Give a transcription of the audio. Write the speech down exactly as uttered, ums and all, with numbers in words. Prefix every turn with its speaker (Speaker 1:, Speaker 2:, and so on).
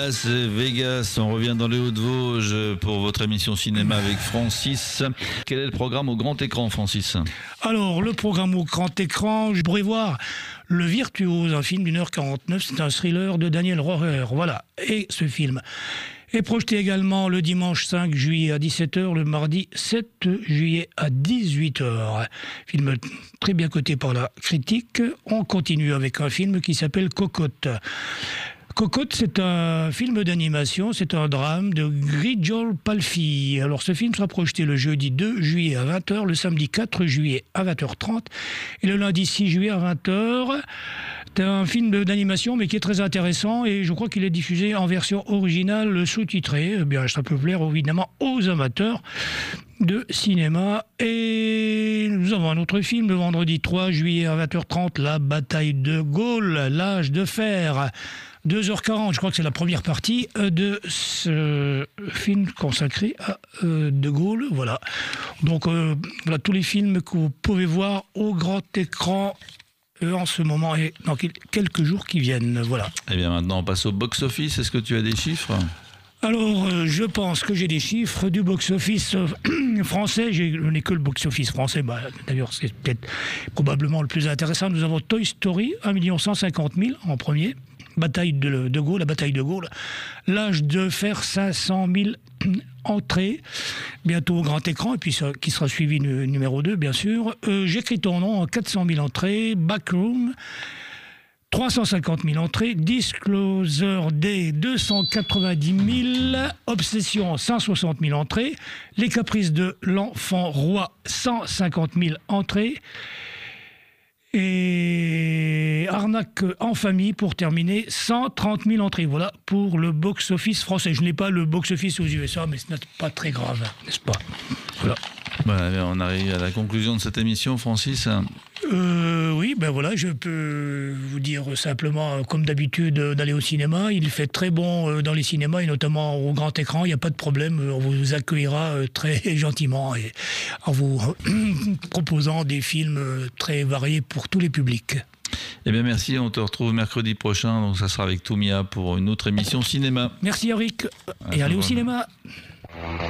Speaker 1: Las Vegas. On revient dans les Hauts-de-Vosges pour votre émission cinéma avec Francis. Quel est le programme au grand écran, Francis?
Speaker 2: Alors, le programme au grand écran, je pourrais voir Le Virtuose, un film d'une heure quarante-neuf. C'est un thriller de Daniel Rohrer. Voilà. Et ce film est projeté également le dimanche cinq juillet à dix-sept heures, le mardi sept juillet à dix-huit heures. Film très bien coté par la critique. On continue avec un film qui s'appelle Cocotte. Cocotte, c'est un film d'animation, c'est un drame de Grijol Palfi. Alors ce film sera projeté le jeudi deux juillet à vingt heures, le samedi quatre juillet à vingt heures trente et le lundi six juillet à vingt heures. C'est un film d'animation mais qui est très intéressant et je crois qu'il est diffusé en version originale sous-titrée. Eh bien, ça peut plaire évidemment aux amateurs de cinéma. Et nous avons un autre film le vendredi trois juillet à vingt heures trente, La bataille de Gaulle, l'âge de fer. deux heures quarante, je crois que c'est la première partie de ce film consacré à euh, De Gaulle. Voilà. Donc euh, voilà tous les films que vous pouvez voir au grand écran euh, en ce moment et dans quelques jours qui viennent. Voilà.
Speaker 1: Et bien maintenant on passe au box-office. Est-ce que tu as des chiffres ?
Speaker 2: Alors, euh, je pense que j'ai des chiffres du box-office euh, français. Je n'ai que le box-office français. Bah, d'ailleurs, c'est peut-être probablement le plus intéressant. Nous avons Toy Story, un million cent cinquante mille en premier. Bataille de, de Gaulle, la bataille de Gaulle. L'âge de fer, cinq cent mille entrées. Bientôt au grand écran, et puis ça, qui sera suivi nu, numéro deux, bien sûr. Euh, J'écris ton nom, quatre cent mille entrées. Backroom, trois cent cinquante mille entrées. Disclosure Day, deux cent quatre-vingt-dix mille. Obsession, cent soixante mille entrées. Les Caprices de l'Enfant Roi, cent cinquante mille entrées. Et Arnaque en famille, pour terminer, cent trente mille entrées. Voilà pour le box-office français. Je n'ai pas le box-office aux U S A, mais ce n'est pas très grave, n'est-ce pas? Voilà.
Speaker 1: Voilà, on arrive à la conclusion de cette émission, Francis.
Speaker 2: Euh, oui, ben voilà, je peux vous dire simplement, comme d'habitude, d'aller au cinéma. Il fait très bon dans les cinémas, et notamment au grand écran. Il n'y a pas de problème, on vous accueillera très gentiment et en vous proposant des films très variés pour tous les publics.
Speaker 1: Eh bien merci, on te retrouve mercredi prochain, donc ça sera avec Toumia pour une autre émission cinéma.
Speaker 2: Merci Eric, et allez au cinéma.